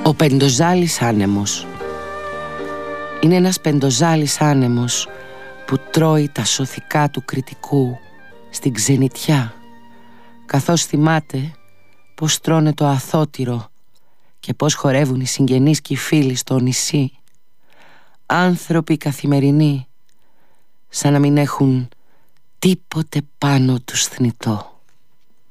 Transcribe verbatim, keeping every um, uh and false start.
Ο πεντοζάλης άνεμος. Είναι ένας πεντοζάλης άνεμος που τρώει τα σωθικά του κριτικού στην ξενιτιά, καθώς θυμάται πως τρώνε το αθώτυρο και πως χορεύουν οι συγγενείς και οι φίλοι στο νησί. Άνθρωποι καθημερινοί, σαν να μην έχουν τίποτε πάνω τους θνητό.